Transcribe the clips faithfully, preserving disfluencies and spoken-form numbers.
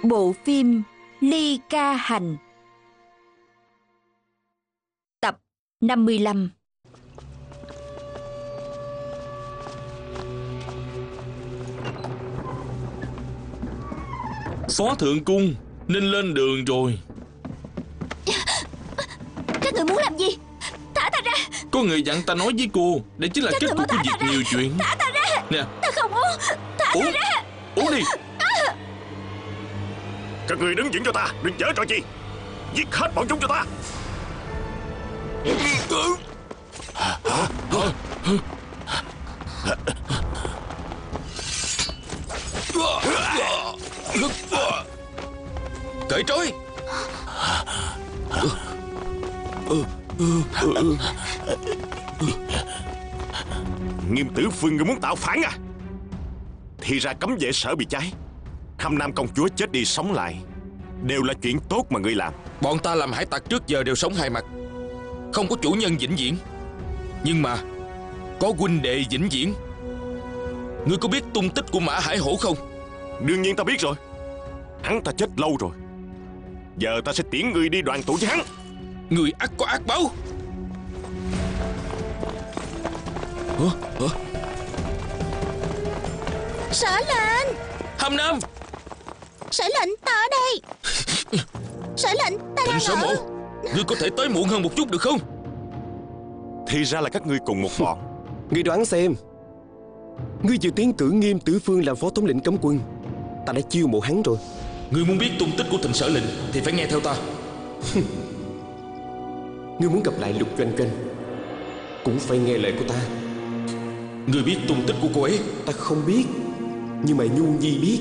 Bộ phim Ly Ca Hành. Tập năm mươi lăm. Phó thượng cung nên lên đường rồi. Các người muốn làm gì? Thả ta ra. Có người dặn ta nói với cô, đây chính là Các kết người thúc của mau thả việc ta ra. nhiều chuyện. Thả ta ra. Nè, Ta không uống. Thả uống, ta ra. uống đi. Các người đứng vững cho ta, đừng giở trò chi. Giết hết bọn chúng cho ta. Cởi trói. Nghiêm Tử Phương, người muốn tạo phản à? Thì ra cấm vệ sở bị cháy, Hâm Nam công chúa chết đi sống lại, đều là chuyện tốt mà ngươi làm. Bọn ta làm hải tặc trước giờ đều sống hai mặt, không có chủ nhân vĩnh viễn. Nhưng mà có huynh đệ vĩnh viễn. Ngươi có biết tung tích của Mã Hải Hổ không? Đương nhiên ta biết rồi. Hắn ta chết lâu rồi. Giờ ta sẽ tiễn ngươi đi đoàn tụ với hắn. Ngươi ắt có ác báo. Hả? Hả? Sở lệnh. Hâm Nam. Sở lệnh, ta ở đây. Sở lệnh, ta Thịnh đang Sở ở. Mộ, ngươi có thể tới muộn hơn một chút được không? Thì ra là các ngươi cùng một bọn. Ngươi đoán xem, ngươi vừa tiến cử Nghiêm Tử Phương làm phó thống lĩnh cấm quân, ta đã chiêu mộ hắn rồi. Ngươi muốn biết tung tích của Thịnh Sở lệnh thì phải nghe theo ta. Ngươi muốn gặp lại Lục Doanh Doanh cũng phải nghe lời của ta. Ngươi biết tung tích của cô ấy? Ta không biết, nhưng mà Nhu Nhi biết.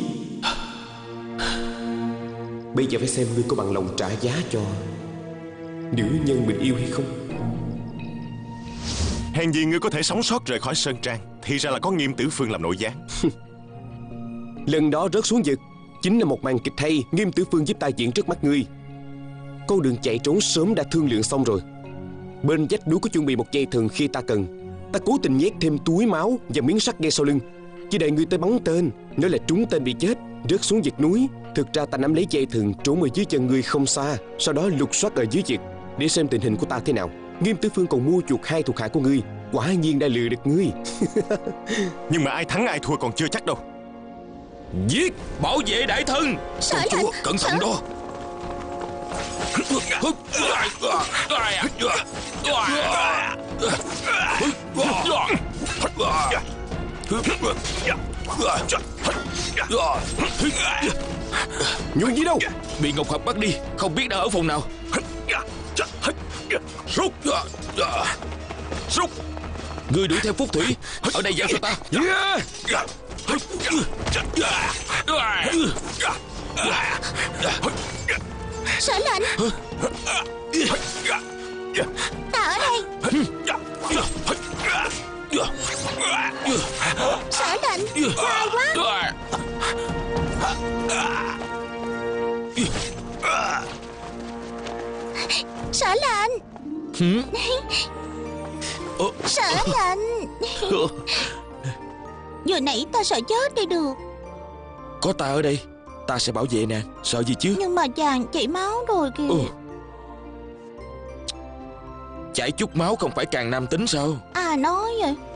Bây giờ phải xem ngươi có bằng lòng trả giá cho nữ nhân mình yêu hay không. Hèn gì ngươi có thể sống sót rời khỏi Sơn Trang. Thì ra là có Nghiêm Tử Phương làm nội gián. Lần đó rớt xuống vực chính là một màn kịch hay. Nghiêm Tử Phương giúp ta diễn trước mắt ngươi. Con đường chạy trốn sớm đã thương lượng xong rồi. Bên vách núi có chuẩn bị một dây thừng khi ta cần. Ta cố tình nhét thêm túi máu và miếng sắt ngay sau lưng, chỉ đợi ngươi tới bắn tên. Nếu là trúng tên bị chết, rớt xuống vực núi. Thực ra ta nắm lấy dây thừng trốn ở dưới chân ngươi không xa, sau đó lục soát ở dưới vực để xem tình hình của ta thế nào. Nghiêm Tử Phương còn mua chuộc hai thuộc hạ của ngươi, quả nhiên đã lừa được ngươi. Nhưng mà ai thắng ai thua còn chưa chắc đâu. Giết, bảo vệ đại thân. Sở Công lệnh. chúa, cẩn thận Sở... đó. Nhu Nhi đâu? Bị Ngọc Hợp bắt đi, không biết đang ở phòng nào. Rút. Rút. Ngươi đuổi theo Phúc Thủy, ở đây giao cho ta. Sở lệnh, ta ở đây. Sở lệnh, dài quá. Sở lệnh. Sở lệnh. Vừa nãy ta sợ chết đi được. Có ta ở đây, ta sẽ bảo vệ nàng, sợ gì chứ. Nhưng mà chàng chảy máu rồi kìa. Ừ. Chảy chút máu không phải càng nam tính sao? À nói vậy.